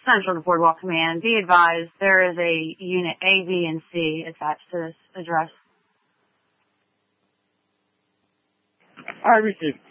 Central to Boardwalk Command. Be advised, there is a Unit A, B, and C attached to this address. I received.